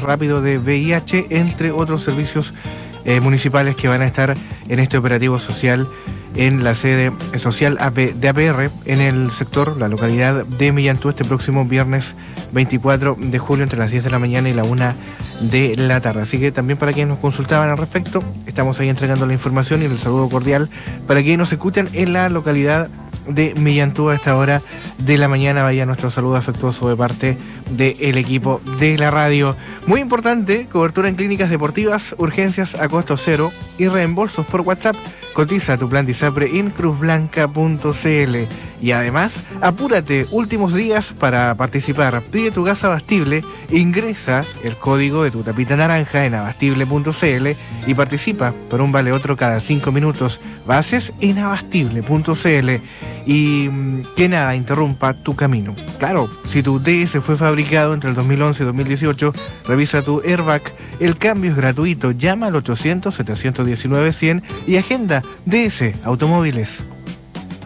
test rápido de VIH, entre otros servicios municipales que van a estar en este operativo social en la sede social de APR en el sector, la localidad de Millantú, este próximo viernes 24 de julio entre las 10 de la mañana y la 1 de la tarde. Así que también para quienes nos consultaban al respecto, estamos ahí entregando la información y el saludo cordial para quienes nos escuchan en la localidad de Millantú a esta hora de la mañana. Vaya nuestro saludo afectuoso de parte del equipo de la radio. Muy importante, cobertura en clínicas deportivas, urgencias a costo cero y reembolsos por WhatsApp. Cotiza tu plan Disapre en cruzblanca.cl. Y además, apúrate, últimos días para participar. Pide tu gas abastible, ingresa el código de tu tapita naranja en abastible.cl y participa por un vale otro cada 5 minutos. Bases en abastible.cl. Y que nada interrumpa tu camino. Claro, si tu DS fue fabricado entre el 2011 y 2018, revisa tu airbag. El cambio es gratuito. Llama al 800-719-100 y agenda DS Automóviles.